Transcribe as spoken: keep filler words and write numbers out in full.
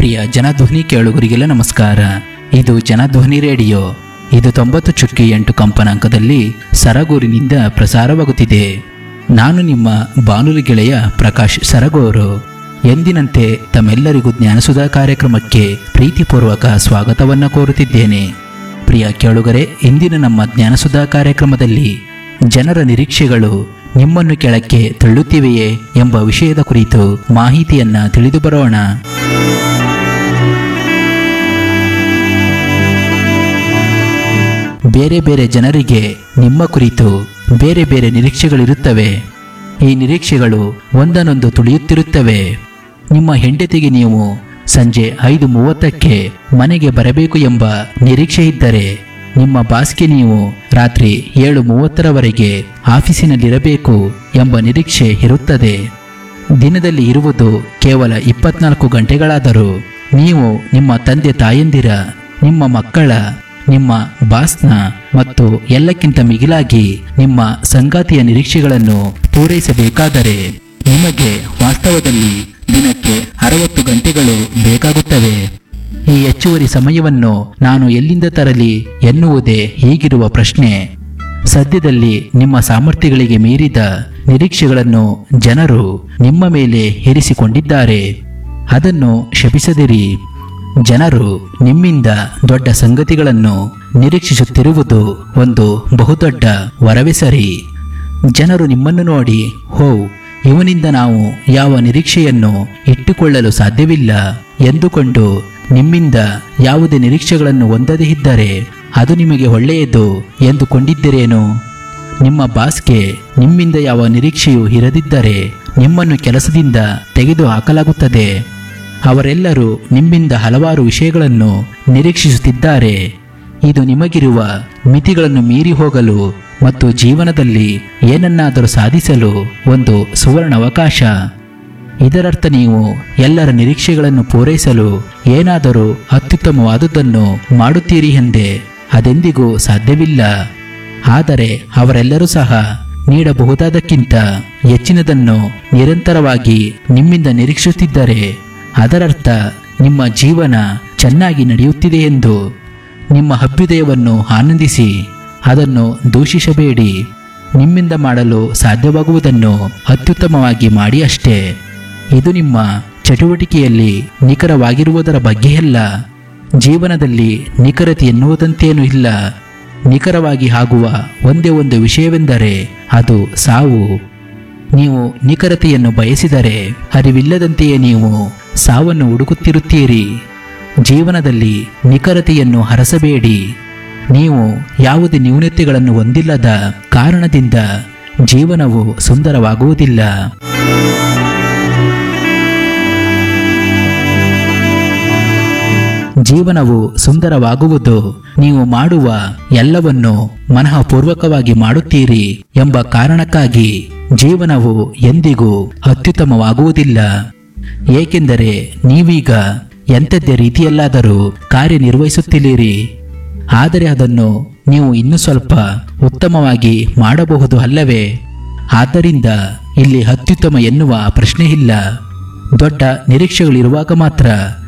ಪ್ರಿಯ ಜನಧ್ವನಿ ಕೇಳುಗರಿಗೆಲ್ಲ ನಮಸ್ಕಾರ. ಇದು ಜನಧ್ವನಿ ರೇಡಿಯೋ. ಇದು ತೊಂಬತ್ತು ಚುಕ್ಕಿ ಎಂಟು ಕಂಪನಾಂಕದಲ್ಲಿ ಸರಗೂರಿನಿಂದ ಪ್ರಸಾರವಾಗುತ್ತಿದೆ. ನಾನು ನಿಮ್ಮ ಬಾನುಲಿ ಗೆಳೆಯ ಪ್ರಕಾಶ್ ಸರಗೂರು. ಎಂದಿನಂತೆ ತಮ್ಮೆಲ್ಲರಿಗೂ ಜ್ಞಾನಸುಧಾ ಕಾರ್ಯಕ್ರಮಕ್ಕೆ ಪ್ರೀತಿಪೂರ್ವಕ ಸ್ವಾಗತವನ್ನು ಕೋರುತ್ತಿದ್ದೇನೆ. ಪ್ರಿಯ ಕೇಳುಗರೆ, ಇಂದಿನ ನಮ್ಮ ಜ್ಞಾನಸುಧಾ ಕಾರ್ಯಕ್ರಮದಲ್ಲಿ ಜನರ ನಿರೀಕ್ಷೆಗಳು ನಿಮ್ಮನ್ನು ಕೆಳಕ್ಕೆ ತಳ್ಳುತ್ತಿವೆಯೇ ಎಂಬ ವಿಷಯದ ಕುರಿತು ಮಾಹಿತಿಯನ್ನ ತಿಳಿದು ಬರೋಣ. ಬೇರೆ ಬೇರೆ ಜನರಿಗೆ ನಿಮ್ಮ ಕುರಿತು ಬೇರೆ ಬೇರೆ ನಿರೀಕ್ಷೆಗಳಿರುತ್ತವೆ. ಈ ನಿರೀಕ್ಷೆಗಳು ಒಂದನ್ನೊಂದು ತುಳಿಯುತ್ತಿರುತ್ತವೆ. ನಿಮ್ಮ ಹೆಂಡತಿಗೆ ನೀವು ಸಂಜೆ ಐದು ಮೂವತ್ತಕ್ಕೆ ಮನೆಗೆ ಬರಬೇಕು ಎಂಬ ನಿರೀಕ್ಷೆ ಇದ್ದರೆ, ನಿಮ್ಮ ಬಾಸ್ಗೆ ನೀವು ರಾತ್ರಿ ಏಳು ಮೂವತ್ತರವರೆಗೆ ಆಫೀಸಿನಲ್ಲಿರಬೇಕು ಎಂಬ ನಿರೀಕ್ಷೆ ಇರುತ್ತದೆ. ದಿನದಲ್ಲಿ ಇರುವುದು ಕೇವಲ ಇಪ್ಪತ್ನಾಲ್ಕು ಗಂಟೆಗಳಾದರೂ ನೀವು ನಿಮ್ಮ ತಂದೆ ತಾಯಂದಿರ, ನಿಮ್ಮ ಮಕ್ಕಳ, ನಿಮ್ಮ ಬಾಸ್ನ ಮತ್ತು ಎಲ್ಲಕ್ಕಿಂತ ಮಿಗಿಲಾಗಿ ನಿಮ್ಮ ಸಂಗಾತಿಯ ನಿರೀಕ್ಷೆಗಳನ್ನು ಪೂರೈಸಬೇಕಾದರೆ ನಿಮಗೆ ವಾಸ್ತವದಲ್ಲಿ ದಿನಕ್ಕೆ ಅರವತ್ತು ಗಂಟೆಗಳು ಬೇಕಾಗುತ್ತವೆ. ಈ ಹೆಚ್ಚುವರಿ ಸಮಯವನ್ನು ನಾನು ಎಲ್ಲಿಂದ ತರಲಿ ಎನ್ನುವುದೇ ಹೀಗಿರುವ ಪ್ರಶ್ನೆ. ಸದ್ಯದಲ್ಲಿ ನಿಮ್ಮ ಸಾಮರ್ಥ್ಯಗಳಿಗೆ ಮೀರಿದ ನಿರೀಕ್ಷೆಗಳನ್ನು ಜನರು ನಿಮ್ಮ ಮೇಲೆ ಹೇರಿಸಿಕೊಂಡಿದ್ದಾರೆ. ಅದನ್ನು ಶಪಿಸದಿರಿ. ಜನರು ನಿಮ್ಮಿಂದ ದೊಡ್ಡ ಸಂಗತಿಗಳನ್ನು ನಿರೀಕ್ಷಿಸುತ್ತಿರುವುದು ಒಂದು ಬಹುದೊಡ್ಡ ವರವೇ ಸರಿ. ಜನರು ನಿಮ್ಮನ್ನು ನೋಡಿ, ಹೋ, ಇವನಿಂದ ನಾವು ಯಾವ ನಿರೀಕ್ಷೆಯನ್ನು ಇಟ್ಟುಕೊಳ್ಳಲು ಸಾಧ್ಯವಿಲ್ಲ ಎಂದುಕೊಂಡು ನಿಮ್ಮಿಂದ ಯಾವುದೇ ನಿರೀಕ್ಷೆಗಳನ್ನು ಹೊಂದದೇ ಇದ್ದರೆ ಅದು ನಿಮಗೆ ಒಳ್ಳೆಯದು ಎಂದುಕೊಂಡಿದ್ದೀರೇನು? ನಿಮ್ಮ ಬಾಸ್ಗೆ ನಿಮ್ಮಿಂದ ಯಾವ ನಿರೀಕ್ಷೆಯೂ ಇರದಿದ್ದರೆ ನಿಮ್ಮನ್ನು ಕೆಲಸದಿಂದ ತೆಗೆದು ಹಾಕಲಾಗುತ್ತದೆ. ಅವರೆಲ್ಲರೂ ನಿಮ್ಮಿಂದ ಹಲವಾರು ವಿಷಯಗಳನ್ನು ನಿರೀಕ್ಷಿಸುತ್ತಿದ್ದಾರೆ. ಇದು ನಿಮಗಿರುವ ಮಿತಿಗಳನ್ನು ಮೀರಿ ಹೋಗಲು ಮತ್ತು ಜೀವನದಲ್ಲಿ ಏನನ್ನಾದರೂ ಸಾಧಿಸಲು ಒಂದು ಸುವರ್ಣಾವಕಾಶ. ಇದರರ್ಥ ನೀವು ಎಲ್ಲರ ನಿರೀಕ್ಷೆಗಳನ್ನು ಪೂರೈಸಲು ಏನಾದರೂ ಅತ್ಯುತ್ತಮವಾದುದನ್ನು ಮಾಡುತ್ತೀರಿ ಎಂದೇ? ಅದೆಂದಿಗೂ ಸಾಧ್ಯವಿಲ್ಲ. ಆದರೆ ಅವರೆಲ್ಲರೂ ಸಹ ನೀಡಬಹುದಾದಕ್ಕಿಂತ ಹೆಚ್ಚಿನದನ್ನು ನಿರಂತರವಾಗಿ ನಿಮ್ಮಿಂದ ನಿರೀಕ್ಷಿಸುತ್ತಿದ್ದರೆ ಅದರರ್ಥ ನಿಮ್ಮ ಜೀವನ ಚೆನ್ನಾಗಿ ನಡೆಯುತ್ತಿದೆ ಎಂದು. ನಿಮ್ಮ ಅಭ್ಯುದಯವನ್ನು ಆನಂದಿಸಿ, ಅದನ್ನು ದೂಷಿಸಬೇಡಿ. ನಿಮ್ಮಿಂದ ಮಾಡಲು ಸಾಧ್ಯವಾಗುವುದನ್ನು ಅತ್ಯುತ್ತಮವಾಗಿ ಮಾಡಿ ಅಷ್ಟೇ. ಇದು ನಿಮ್ಮ ಚಟುವಟಿಕೆಯಲ್ಲಿ ನಿಖರವಾಗಿರುವುದರ ಬಗ್ಗೆಯಲ್ಲ. ಜೀವನದಲ್ಲಿ ನಿಖರತೆ ಎನ್ನುವುದಂತೇನೂ ಇಲ್ಲ. ನಿಖರವಾಗಿ ಆಗುವ ಒಂದೇ ಒಂದು ವಿಷಯವೆಂದರೆ ಅದು ಸಾವು. ನೀವು ನಿಖರತೆಯನ್ನು ಬಯಸಿದರೆ ಅರಿವಿಲ್ಲದಂತೆಯೇ ನೀವು ಸಾವನ್ನು ಹುಡುಕುತ್ತಿರುತ್ತೀರಿ. ಜೀವನದಲ್ಲಿ ನಿಖರತೆಯನ್ನು ಹರಸಬೇಡಿ. ನೀವು ಯಾವುದೇ ನ್ಯೂನತೆಗಳನ್ನು ಹೊಂದಿಲ್ಲದ ಕಾರಣದಿಂದ ಜೀವನವು ಸುಂದರವಾಗುವುದಿಲ್ಲ. ಜೀವನವು ಸುಂದರವಾಗುವುದು ನೀವು ಮಾಡುವ ಎಲ್ಲವನ್ನು ಮನಃಪೂರ್ವಕವಾಗಿ ಮಾಡುತ್ತೀರಿ ಎಂಬ ಕಾರಣಕ್ಕಾಗಿ ಜೀವನವು ಎಂದಿಗೂ ಅತ್ಯುತ್ತಮವಾಗುವುದಿಲ್ಲ. ಏಕೆಂದರೆ ನೀವೀಗ ಎಂಥದ್ದೇ ರೀತಿಯಲ್ಲಾದರೂ ಕಾರ್ಯನಿರ್ವಹಿಸುತ್ತಿದ್ದೀರಿ. ಆದರೆ ಅದನ್ನು ನೀವು ಇನ್ನೂ ಸ್ವಲ್ಪ ಉತ್ತಮವಾಗಿ ಮಾಡಬಹುದು ಅಲ್ಲವೇ? ಆದ್ದರಿಂದ ಇಲ್ಲಿ ಅತ್ಯುತ್ತಮ ಎನ್ನುವ ಪ್ರಶ್ನೆ ಇಲ್ಲ. ದೊಡ್ಡ ನಿರೀಕ್ಷೆಗಳಿರುವಾಗ ಮಾತ್ರ